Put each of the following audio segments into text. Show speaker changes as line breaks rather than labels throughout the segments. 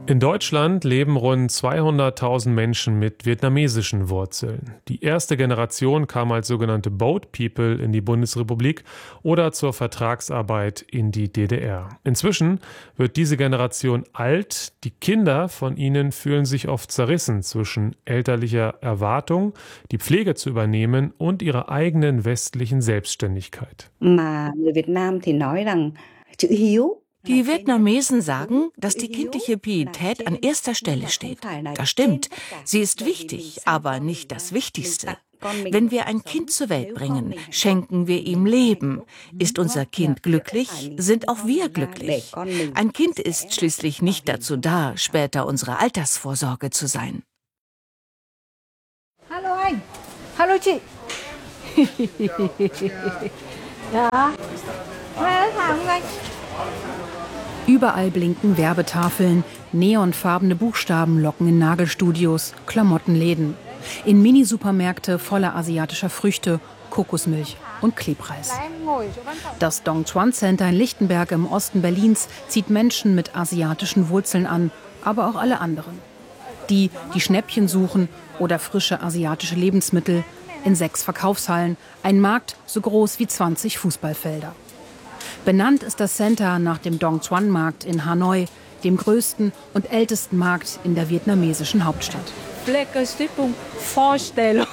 In Deutschland leben rund 200.000 Menschen mit vietnamesischen Wurzeln. Die erste Generation kam als sogenannte Boat People in die Bundesrepublik oder zur Vertragsarbeit in die DDR. Inzwischen wird diese Generation alt. Die Kinder von ihnen fühlen sich oft zerrissen zwischen elterlicher Erwartung, die Pflege zu übernehmen, und ihrer eigenen westlichen Selbstständigkeit.
Die Vietnamesen sagen, dass die kindliche Pietät an erster Stelle steht. Das stimmt. Sie ist wichtig, aber nicht das Wichtigste. Wenn wir ein Kind zur Welt bringen, schenken wir ihm Leben. Ist unser Kind glücklich, sind auch wir glücklich. Ein Kind ist schließlich nicht dazu da, später unsere Altersvorsorge zu sein.
Hallo anh. Hallo chị. Ja.
Überall blinken Werbetafeln, neonfarbene Buchstaben locken in Nagelstudios, Klamottenläden, in Minisupermärkte voller asiatischer Früchte, Kokosmilch und Klebreis. Das Dong Xuan Center in Lichtenberg im Osten Berlins zieht Menschen mit asiatischen Wurzeln an, aber auch alle anderen. Die Schnäppchen suchen oder frische asiatische Lebensmittel, in 6 Verkaufshallen, ein Markt so groß wie 20 Fußballfelder. Benannt ist das Center nach dem Dong Xuan Markt in Hanoi, dem größten und ältesten Markt in der vietnamesischen Hauptstadt.
Vorstellung.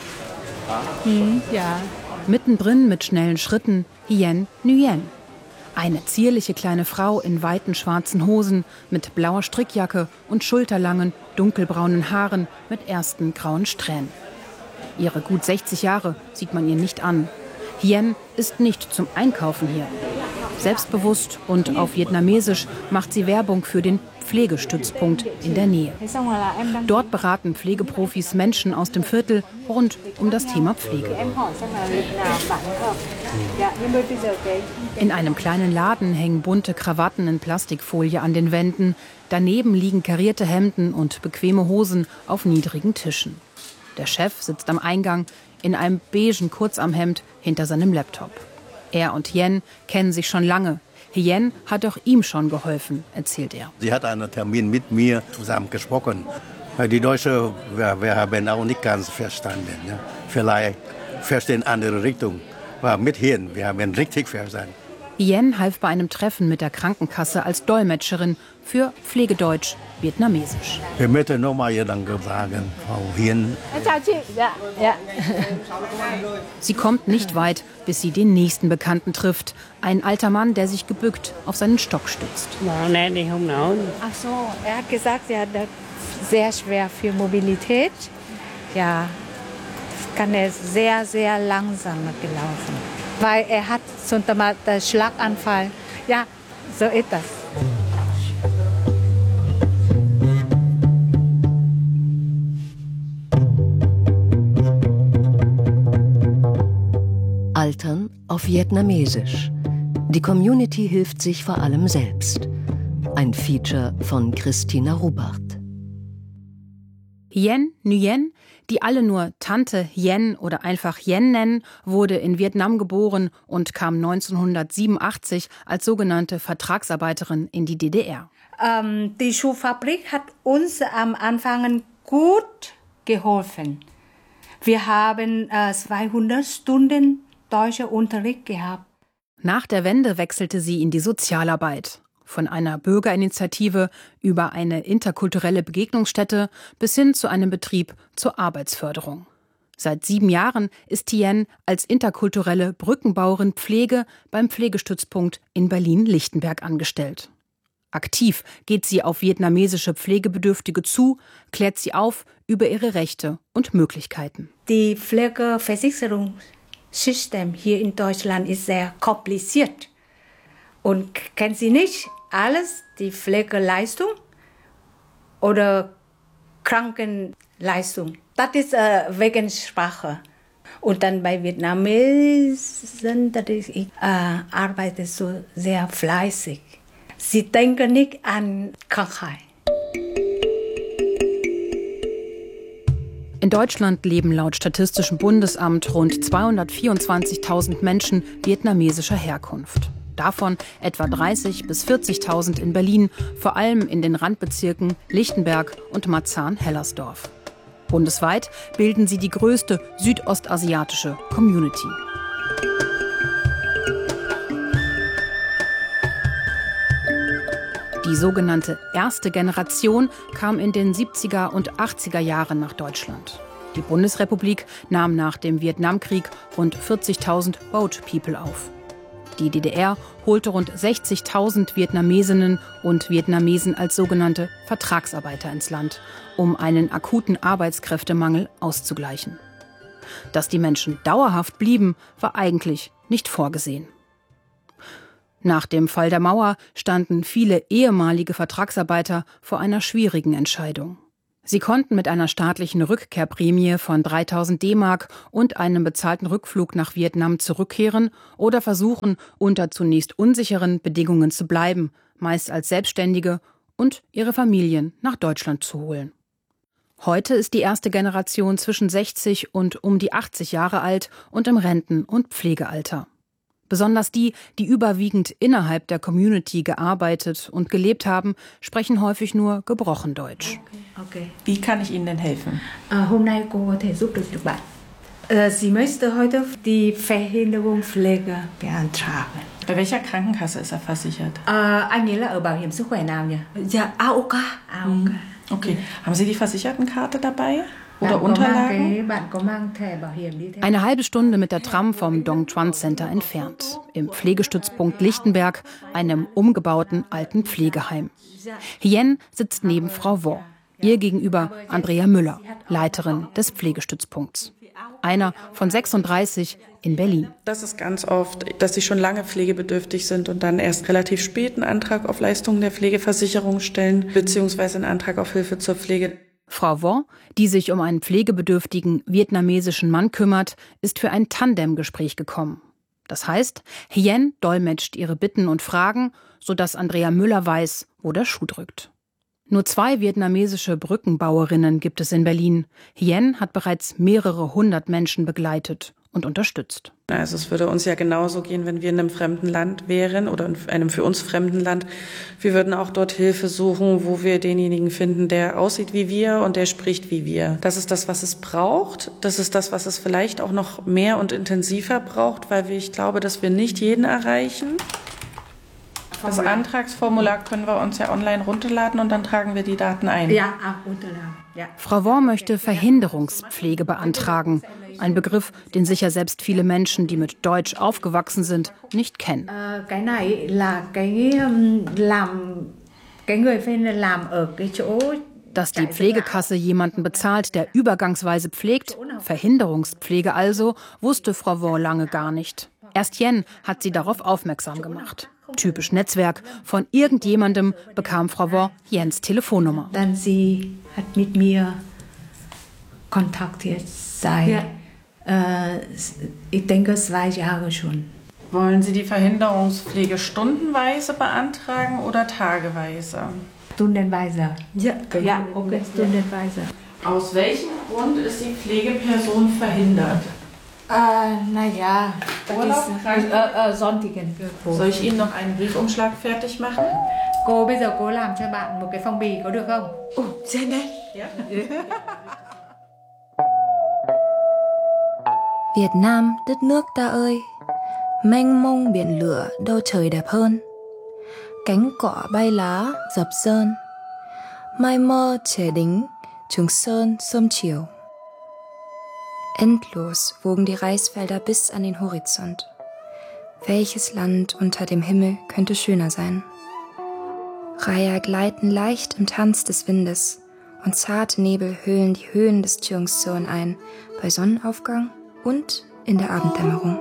Ja.
Mittendrin mit schnellen Schritten Hien Nguyen. Eine zierliche kleine Frau in weiten schwarzen Hosen mit blauer Strickjacke und schulterlangen, dunkelbraunen Haaren mit ersten grauen Strähnen. Ihre gut 60 Jahre sieht man ihr nicht an. Hien ist nicht zum Einkaufen hier. Selbstbewusst und auf Vietnamesisch macht sie Werbung für den Pflegestützpunkt in der Nähe. Dort beraten Pflegeprofis Menschen aus dem Viertel rund um das Thema Pflege. In einem kleinen Laden hängen bunte Krawatten in Plastikfolie an den Wänden. Daneben liegen karierte Hemden und bequeme Hosen auf niedrigen Tischen. Der Chef sitzt am Eingang in einem beigen Kurzarmhemd hinter seinem Laptop. Er und Hien kennen sich schon lange. Hien hat auch ihm schon geholfen, erzählt er.
Sie hat einen Termin mit mir zusammen gesprochen. Die Deutschen, wir haben auch nicht ganz verstanden. Ja. Vielleicht verstehen andere Richtung. Aber mit Hien, wir haben richtig verstanden.
Hien half bei einem Treffen mit der Krankenkasse als Dolmetscherin für Pflegedeutsch Vietnamesisch.
Wir möchten nochmal Ihr Danke sagen, Frau Hien.
Ja.
Sie kommt nicht weit, bis sie den nächsten Bekannten trifft. Ein alter Mann, der sich gebückt auf seinen Stock stützt.
Ach so, er hat gesagt, er hat sehr schwer für Mobilität. Ja, kann er sehr, sehr langsam gelaufen. Weil er hat so einen Schlaganfall. Ja, so ist das.
Altern auf Vietnamesisch. Die Community hilft sich vor allem selbst. Ein Feature von Christina Rubart.
Hien Nguyen, die alle nur Tante Hien oder einfach Hien nennen, wurde in Vietnam geboren und kam 1987 als sogenannte Vertragsarbeiterin in die DDR.
Die Schuhfabrik hat uns am Anfang gut geholfen. Wir haben 200 Stunden deutscher Unterricht gehabt.
Nach der Wende wechselte sie in die Sozialarbeit. Von einer Bürgerinitiative über eine interkulturelle Begegnungsstätte bis hin zu einem Betrieb zur Arbeitsförderung. Seit 7 Jahren ist Hien als interkulturelle Brückenbauerin Pflege beim Pflegestützpunkt in Berlin-Lichtenberg angestellt. Aktiv geht sie auf vietnamesische Pflegebedürftige zu, klärt sie auf über ihre Rechte und Möglichkeiten.
Die Pflegeversicherungssystem hier in Deutschland ist sehr kompliziert. Und kennen Sie nicht alles, die Pflegeleistung oder Krankenleistung? Das ist wegen Sprache. Und dann bei Vietnamesen, ich arbeite so sehr fleißig. Sie denken nicht an Krankheit.
In Deutschland leben laut Statistischem Bundesamt rund 224.000 Menschen vietnamesischer Herkunft. Davon etwa 30.000 bis 40.000 in Berlin, vor allem in den Randbezirken Lichtenberg und Marzahn-Hellersdorf. Bundesweit bilden sie die größte südostasiatische Community. Die sogenannte erste Generation kam in den 70er und 80er Jahren nach Deutschland. Die Bundesrepublik nahm nach dem Vietnamkrieg rund 40.000 Boat People auf. Die DDR holte rund 60.000 Vietnamesinnen und Vietnamesen als sogenannte Vertragsarbeiter ins Land, um einen akuten Arbeitskräftemangel auszugleichen. Dass die Menschen dauerhaft blieben, war eigentlich nicht vorgesehen. Nach dem Fall der Mauer standen viele ehemalige Vertragsarbeiter vor einer schwierigen Entscheidung. Sie konnten mit einer staatlichen Rückkehrprämie von 3.000 D-Mark und einem bezahlten Rückflug nach Vietnam zurückkehren oder versuchen, unter zunächst unsicheren Bedingungen zu bleiben, meist als Selbstständige, und ihre Familien nach Deutschland zu holen. Heute ist die erste Generation zwischen 60 und um die 80 Jahre alt und im Renten- und Pflegealter. Besonders die, die überwiegend innerhalb der Community gearbeitet und gelebt haben, sprechen häufig nur gebrochen Deutsch.
Okay. Wie kann ich Ihnen denn helfen?
Sie möchte heute die Verhinderungspflege beantragen.
Bei welcher Krankenkasse ist er versichert?
Anh nghĩ là ở bảo hiểm sức khỏe nào nhỉ? Ja, AOK.
Okay. Haben Sie die Versichertenkarte dabei? Oder Unterlagen?
Eine halbe Stunde mit der Tram vom Dong Truan Center entfernt, im Pflegestützpunkt Lichtenberg, einem umgebauten alten Pflegeheim. Hien sitzt neben Frau Wo. Ihr gegenüber Andrea Müller, Leiterin des Pflegestützpunkts. Einer von 36 in Berlin.
Das ist ganz oft, dass sie schon lange pflegebedürftig sind und dann erst relativ spät einen Antrag auf Leistungen der Pflegeversicherung stellen, beziehungsweise einen Antrag auf Hilfe zur Pflege.
Frau Wo, die sich um einen pflegebedürftigen vietnamesischen Mann kümmert, ist für ein Tandemgespräch gekommen. Das heißt, Hien dolmetscht ihre Bitten und Fragen, sodass Andrea Müller weiß, wo der Schuh drückt. Nur 2 vietnamesische Brückenbauerinnen gibt es in Berlin. Hien hat bereits mehrere hundert Menschen begleitet und unterstützt.
Also es würde uns ja genauso gehen, wenn wir in einem fremden Land wären oder in einem für uns fremden Land. Wir würden auch dort Hilfe suchen, wo wir denjenigen finden, der aussieht wie wir und der spricht wie wir. Das ist das, was es braucht. Das ist das, was es vielleicht auch noch mehr und intensiver braucht, weil ich glaube, dass wir nicht jeden erreichen. Das Antragsformular können wir uns ja online runterladen und dann tragen wir die Daten ein.
Ja, auch runterladen. Ja.
Frau Wo möchte Verhinderungspflege beantragen. Ein Begriff, den sicher selbst viele Menschen, die mit Deutsch aufgewachsen sind, nicht kennen. Dass die Pflegekasse jemanden bezahlt, der übergangsweise pflegt, Verhinderungspflege also, wusste Frau Wo lange gar nicht. Erst Hien hat sie darauf aufmerksam gemacht. Typisch Netzwerk. Von irgendjemandem bekam Frau Wo Hiens Telefonnummer.
Dann sie hat mit mir kontaktiert seit, ich denke, 2 Jahre schon.
Wollen Sie die Verhinderungspflege stundenweise beantragen oder tageweise?
Stundenweise. Ja, okay, stundenweise.
Aus welchem Grund ist die Pflegeperson verhindert?
Naja, Sonntigen.
Soll ich Ihnen noch einen Briefumschlag fertig machen?
Cô bây giờ cô làm cho bạn một cái phong bì có được không? Xem đây.
Việt Nam, đất nước ta ơi, mênh mông biển lửa đâu trời đẹp hơn. Cánh cỏ bay lá dập dơn, mai mơ trẻ đính, Trường Sơn sớm chiều. Endlos wogen die Reisfelder bis an den Horizont. Welches Land unter dem Himmel könnte schöner sein? Reiher gleiten leicht im Tanz des Windes und zarte Nebel hüllen die Höhen des Trường Sơn ein, bei Sonnenaufgang und in der Abenddämmerung.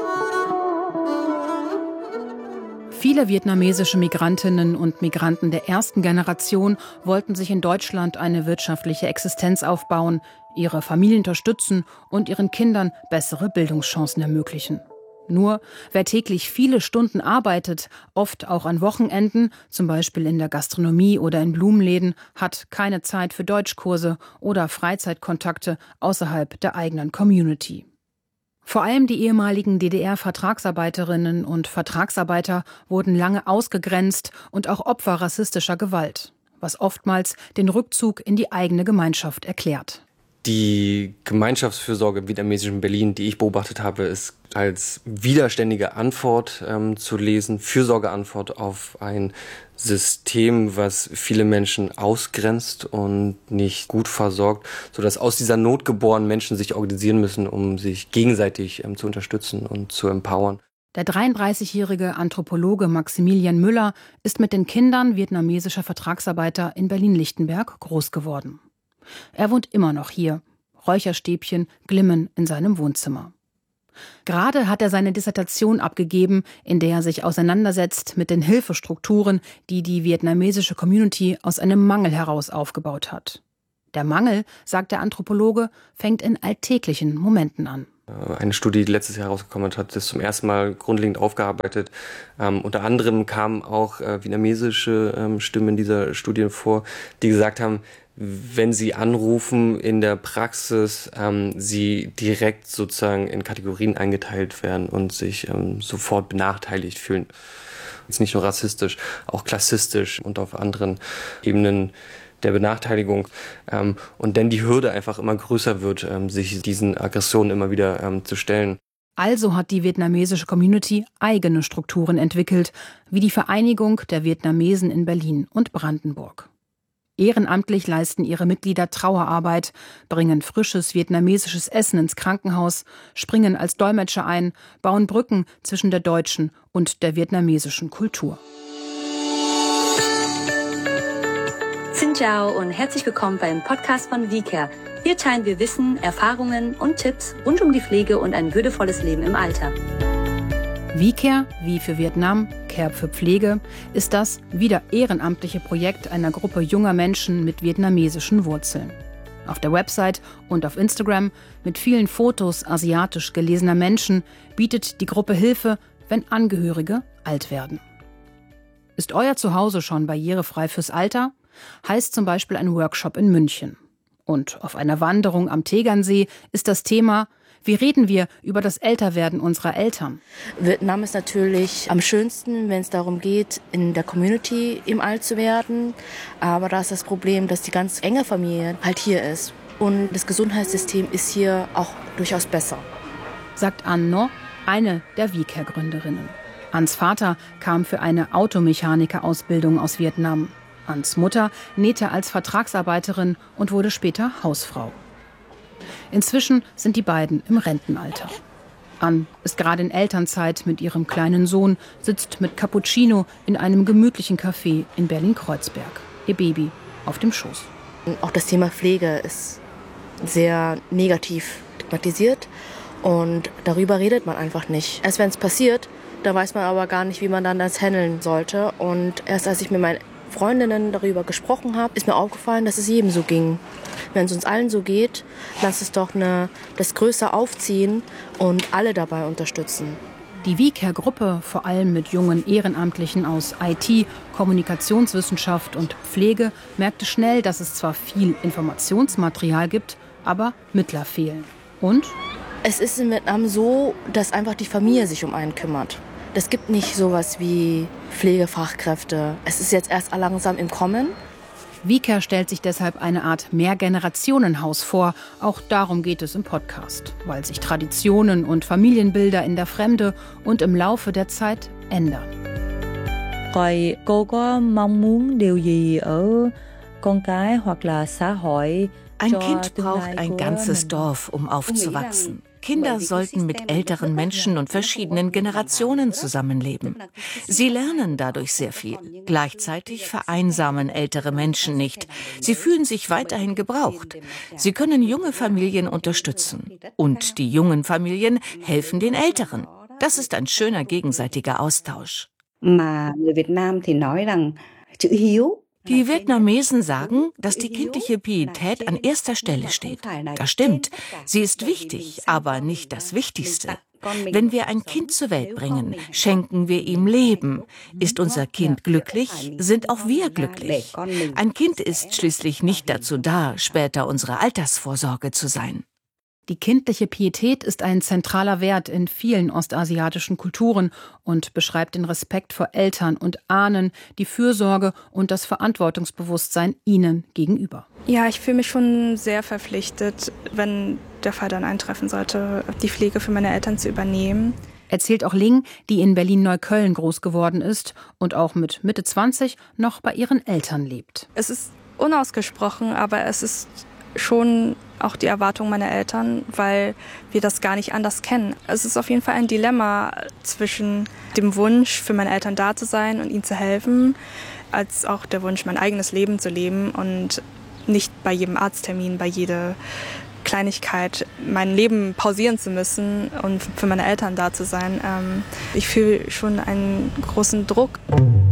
Viele vietnamesische Migrantinnen und Migranten der ersten Generation wollten sich in Deutschland eine wirtschaftliche Existenz aufbauen, ihre Familien unterstützen und ihren Kindern bessere Bildungschancen ermöglichen. Nur wer täglich viele Stunden arbeitet, oft auch an Wochenenden, zum Beispiel in der Gastronomie oder in Blumenläden, hat keine Zeit für Deutschkurse oder Freizeitkontakte außerhalb der eigenen Community. Vor allem die ehemaligen DDR-Vertragsarbeiterinnen und Vertragsarbeiter wurden lange ausgegrenzt und auch Opfer rassistischer Gewalt, was oftmals den Rückzug in die eigene Gemeinschaft erklärt.
Die Gemeinschaftsfürsorge im vietnamesischen Berlin, die ich beobachtet habe, ist als widerständige Antwort zu lesen, Fürsorgeantwort auf ein System, was viele Menschen ausgrenzt und nicht gut versorgt, sodass aus dieser Not geboren Menschen sich organisieren müssen, um sich gegenseitig zu unterstützen und zu empowern.
Der 33-jährige Anthropologe Maximilian Müller ist mit den Kindern vietnamesischer Vertragsarbeiter in Berlin-Lichtenberg groß geworden. Er wohnt immer noch hier. Räucherstäbchen glimmen in seinem Wohnzimmer. Gerade hat er seine Dissertation abgegeben, in der er sich auseinandersetzt mit den Hilfestrukturen, die die vietnamesische Community aus einem Mangel heraus aufgebaut hat. Der Mangel, sagt der Anthropologe, fängt in alltäglichen Momenten an.
Eine Studie, die letztes Jahr herausgekommen hat, das zum ersten Mal grundlegend aufgearbeitet. Unter anderem kamen auch vietnamesische Stimmen in dieser Studie vor, die gesagt haben, wenn sie anrufen in der Praxis, sie direkt sozusagen in Kategorien eingeteilt werden und sich sofort benachteiligt fühlen. Jetzt nicht nur rassistisch, auch klassistisch und auf anderen Ebenen der Benachteiligung. Und dann die Hürde einfach immer größer wird, sich diesen Aggressionen immer wieder zu stellen.
Also hat die vietnamesische Community eigene Strukturen entwickelt, wie die Vereinigung der Vietnamesen in Berlin und Brandenburg. Ehrenamtlich leisten ihre Mitglieder Trauerarbeit, bringen frisches vietnamesisches Essen ins Krankenhaus, springen als Dolmetscher ein, bauen Brücken zwischen der deutschen und der vietnamesischen Kultur.
Xin chào und herzlich willkommen beim Podcast von VCare. Hier teilen wir Wissen, Erfahrungen und Tipps rund um die Pflege und ein würdevolles Leben im Alter.
VCare, wie für Vietnam, Care für Pflege, ist das wieder ehrenamtliche Projekt einer Gruppe junger Menschen mit vietnamesischen Wurzeln. Auf der Website und auf Instagram mit vielen Fotos asiatisch gelesener Menschen bietet die Gruppe Hilfe, wenn Angehörige alt werden. Ist euer Zuhause schon barrierefrei fürs Alter? Heißt zum Beispiel ein Workshop in München. Und auf einer Wanderung am Tegernsee ist das Thema: Wie reden wir über das Älterwerden unserer Eltern?
Vietnam ist natürlich am schönsten, wenn es darum geht, in der Community im alt zu werden. Aber da ist das Problem, dass die ganz enge Familie halt hier ist. Und das Gesundheitssystem ist hier auch durchaus besser.
Sagt An No, eine der VCare-Gründerinnen. Ans Vater kam für eine Automechaniker-Ausbildung aus Vietnam. Ans Mutter nähte als Vertragsarbeiterin und wurde später Hausfrau. Inzwischen sind die beiden im Rentenalter. An ist gerade in Elternzeit mit ihrem kleinen Sohn, sitzt mit Cappuccino in einem gemütlichen Café in Berlin-Kreuzberg. Ihr Baby auf dem Schoß.
Auch das Thema Pflege ist sehr negativ stigmatisiert und darüber redet man einfach nicht. Erst wenn es passiert, da weiß man aber gar nicht, wie man dann das handeln sollte. Und erst als ich mit meinen Freundinnen darüber gesprochen habe, ist mir aufgefallen, dass es jedem so ging. Wenn es uns allen so geht, lass es doch das größer aufziehen und alle dabei unterstützen.
Die VCare-Gruppe, vor allem mit jungen Ehrenamtlichen aus IT, Kommunikationswissenschaft und Pflege, merkte schnell, dass es zwar viel Informationsmaterial gibt, aber Mittler fehlen. Und?
Es ist in Vietnam so, dass einfach die Familie sich um einen kümmert. Es gibt nicht sowas wie Pflegefachkräfte. Es ist jetzt erst langsam im Kommen.
VCare stellt sich deshalb eine Art Mehrgenerationenhaus vor. Auch darum geht es im Podcast, weil sich Traditionen und Familienbilder in der Fremde und im Laufe der Zeit ändern.
Ein Kind braucht ein ganzes Dorf, um aufzuwachsen. Kinder sollten mit älteren Menschen und verschiedenen Generationen zusammenleben. Sie lernen dadurch sehr viel. Gleichzeitig vereinsamen ältere Menschen nicht. Sie fühlen sich weiterhin gebraucht. Sie können junge Familien unterstützen. Und die jungen Familien helfen den Älteren. Das ist ein schöner gegenseitiger Austausch. Die Vietnamesen sagen, dass die kindliche Pietät an erster Stelle steht. Das stimmt. Sie ist wichtig, aber nicht das Wichtigste. Wenn wir ein Kind zur Welt bringen, schenken wir ihm Leben. Ist unser Kind glücklich, sind auch wir glücklich. Ein Kind ist schließlich nicht dazu da, später unsere Altersvorsorge zu sein.
Die kindliche Pietät ist ein zentraler Wert in vielen ostasiatischen Kulturen und beschreibt den Respekt vor Eltern und Ahnen, die Fürsorge und das Verantwortungsbewusstsein ihnen gegenüber.
Ja, ich fühle mich schon sehr verpflichtet, wenn der Fall dann eintreffen sollte, die Pflege für meine Eltern zu übernehmen.
Erzählt auch Ling, die in Berlin-Neukölln groß geworden ist und auch mit Mitte 20 noch bei ihren Eltern lebt.
Es ist unausgesprochen, aber es ist schon auch die Erwartung meiner Eltern, weil wir das gar nicht anders kennen. Es ist auf jeden Fall ein Dilemma zwischen dem Wunsch, für meine Eltern da zu sein und ihnen zu helfen, als auch der Wunsch, mein eigenes Leben zu leben und nicht bei jedem Arzttermin, bei jeder Kleinigkeit mein Leben pausieren zu müssen und für meine Eltern da zu sein. Ich fühle schon einen großen Druck.